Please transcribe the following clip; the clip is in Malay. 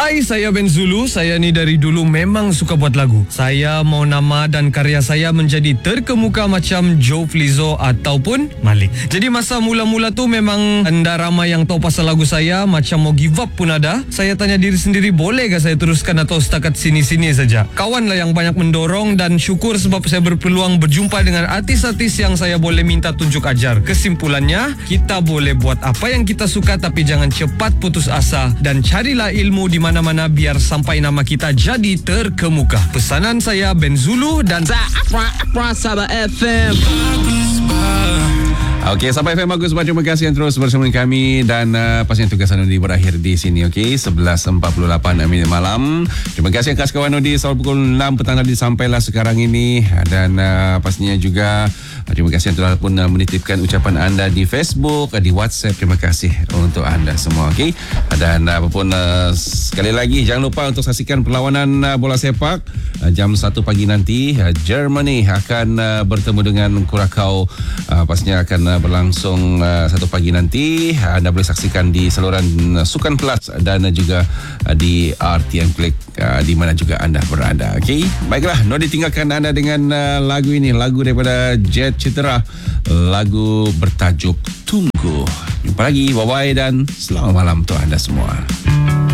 Hai, saya Ben Zulu. Saya ni dari dulu memang suka buat lagu. Saya mau nama dan karya saya menjadi terkemuka macam Joe Flizzo ataupun Malik. Jadi masa mula-mula tu memang anda ramai yang tahu pasal lagu saya. Macam mau give up pun ada. Saya tanya diri sendiri, boleh ke saya teruskan atau setakat sini-sini saja. Kawan lah yang banyak mendorong dan syukur sebab saya berpeluang berjumpa dengan artis-artis yang saya boleh minta tunjuk ajar. Kesimpulannya, kita boleh buat apa yang kita suka tapi jangan cepat putus asa dan carilah ilmu di mana-mana biar sampai nama kita jadi terkemuka. Pesanan saya Ben Zulu dan Sabah FM. Okey, sampai FM bagus. Terima kasih yang terus bersama kami dan pastinya tugas Anodi berakhir di sini. Okey, 11.48 minit malam. Terima kasih yang khas kawan Anodi selalu pukul 6 petang tadi sampailah sekarang ini dan pastinya juga terima kasih yang telah pun menitipkan ucapan anda di Facebook, di WhatsApp. Terima kasih untuk anda semua. Okey, dan apapun sekali lagi jangan lupa untuk saksikan perlawanan bola sepak jam 1 pagi nanti. Germany akan bertemu dengan Curacao. Pastinya akan berlangsung 1 pagi nanti. Anda boleh saksikan di saluran Sukan Plus dan juga di RTM Klik di mana juga anda berada. Okey, baiklah, Nodi tinggalkan anda dengan lagu ini, lagu daripada Jet Citera, lagu bertajuk Tunggu. Jumpa lagi, bye-bye dan selamat malam untuk anda semua.